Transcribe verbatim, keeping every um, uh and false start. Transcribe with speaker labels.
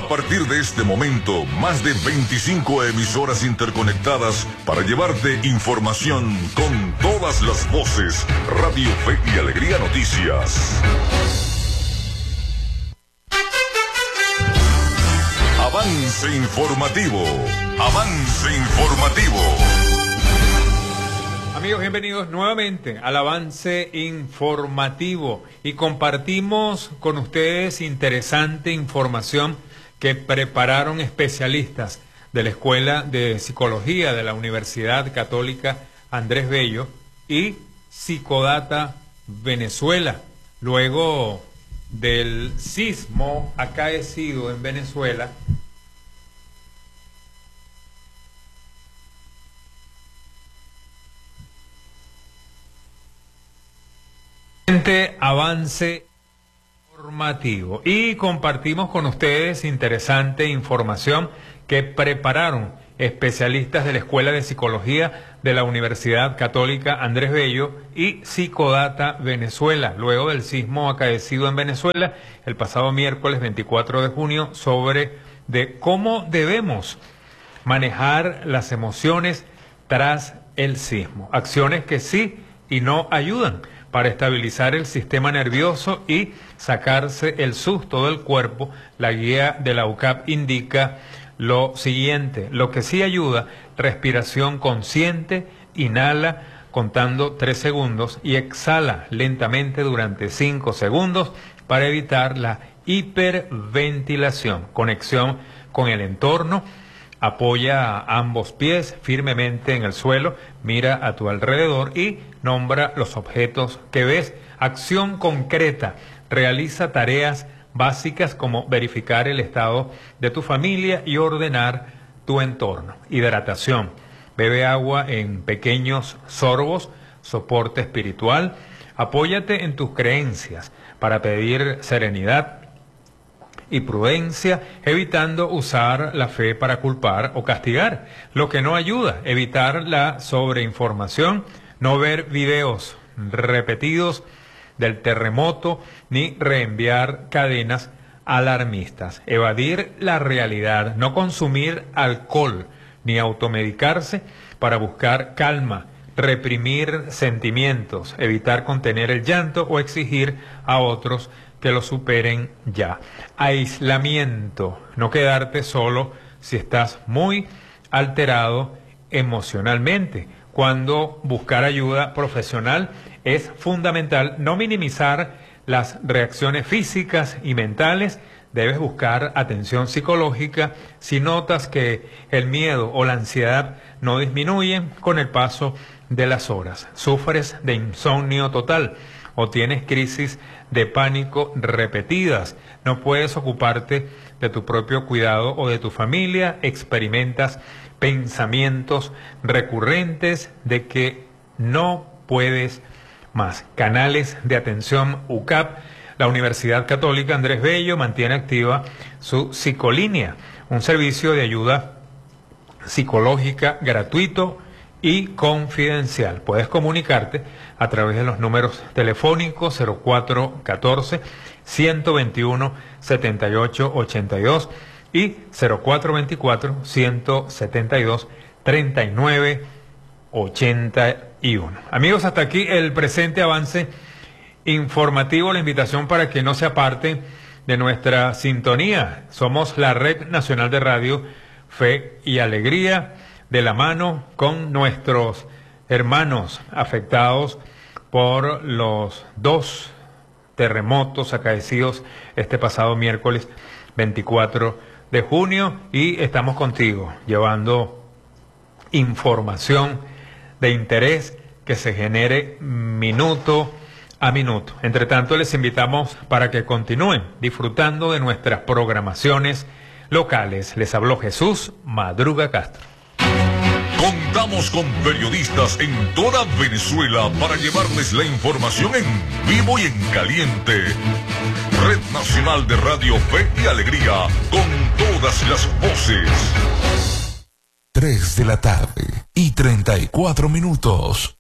Speaker 1: A partir de este momento, más de veinticinco emisoras interconectadas para llevarte información con todas las voces. Radio Fe y Alegría Noticias. Avance informativo. Avance informativo.
Speaker 2: Amigos, bienvenidos nuevamente al Avance Informativo y compartimos con ustedes interesante información que prepararon especialistas de la Escuela de Psicología de la Universidad Católica Andrés Bello y Psicodata Venezuela. Luego del sismo acaecido en Venezuela, avance informativo y compartimos con ustedes interesante información que prepararon especialistas de la Escuela de Psicología de la Universidad Católica Andrés Bello y Psicodata Venezuela, luego del sismo acaecido en Venezuela el pasado miércoles veinticuatro de junio, sobre de cómo debemos manejar las emociones tras el sismo, acciones que sí y no ayudan para estabilizar el sistema nervioso y sacarse el susto del cuerpo. La guía de la U C A P indica lo siguiente: lo que sí ayuda, respiración consciente, inhala contando tres segundos y exhala lentamente durante cinco segundos para evitar la hiperventilación. Conexión con el entorno. Apoya ambos pies firmemente en el suelo, mira a tu alrededor y nombra los objetos que ves. Acción concreta. Realiza tareas básicas como verificar el estado de tu familia y ordenar tu entorno. Hidratación. Bebe agua en pequeños sorbos. Soporte espiritual. Apóyate en tus creencias para pedir serenidad y prudencia, evitando usar la fe para culpar o castigar, lo que no ayuda. Evitar la sobreinformación, no ver videos repetidos del terremoto ni reenviar cadenas alarmistas. Evadir la realidad, no consumir alcohol ni automedicarse para buscar calma. Reprimir sentimientos, evitar contener el llanto o exigir a otros que lo superen ya. Aislamiento, no quedarte solo si estás muy alterado emocionalmente. Cuando buscar ayuda profesional es fundamental, no minimizar las reacciones físicas y mentales. Debes buscar atención psicológica si notas que el miedo o la ansiedad no disminuyen con el paso de las horas. Sufres de insomnio total o tienes crisis de pánico repetidas, no puedes ocuparte de tu propio cuidado o de tu familia, experimentas pensamientos recurrentes de que no puedes más. Canales de atención U C A P. La Universidad Católica Andrés Bello mantiene activa su Psicolínea, un servicio de ayuda psicológica gratuito y confidencial. Puedes comunicarte a través de los números telefónicos cero cuatro uno cuatro, uno dos uno, siete ocho ocho dos y cero cuatro dos cuatro, uno siete dos, tres nueve ocho uno. Amigos, hasta aquí el presente avance informativo. La invitación para que no se aparte de nuestra sintonía. Somos la Red Nacional de Radio Fe y Alegría, de la mano con nuestros hermanos afectados por los dos terremotos acaecidos este pasado miércoles veinticuatro de junio, y estamos contigo llevando información de interés que se genere minuto a minuto. Entre tanto, les invitamos para que continúen disfrutando de nuestras programaciones locales. Les habló Jesús Madruga Castro.
Speaker 1: Contamos con periodistas en toda Venezuela para llevarles la información en vivo y en caliente. Red Nacional de Radio Fe y Alegría, con todas las voces.
Speaker 3: tres de la tarde y treinta y cuatro minutos.